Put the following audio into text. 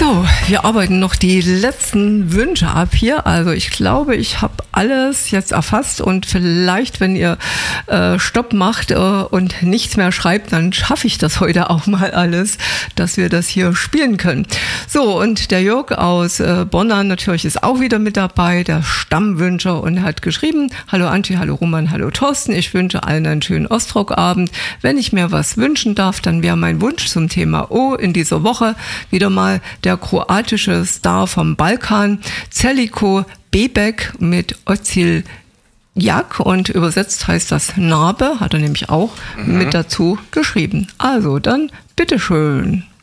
So, wir arbeiten noch die letzten Wünsche ab hier. Also ich glaube, ich habe alles jetzt erfasst und vielleicht, wenn ihr Stopp macht und nichts mehr schreibt, dann schaffe ich das heute auch mal alles, dass wir das hier spielen können. So, und der Jörg aus Bonn natürlich ist auch wieder mit dabei, der Stammwünscher, und hat geschrieben: Hallo Antje, hallo Roman, hallo Thorsten, ich wünsche allen einen schönen Ostrock-Abend. Wenn ich mir was wünschen darf, dann wäre mein Wunsch zum Thema O in dieser Woche wieder mal der kroatische Star vom Balkan, Zeljko Bebek mit Ocil Jak, und übersetzt heißt das Narbe, hat er nämlich auch mit dazu geschrieben. Also dann bitteschön.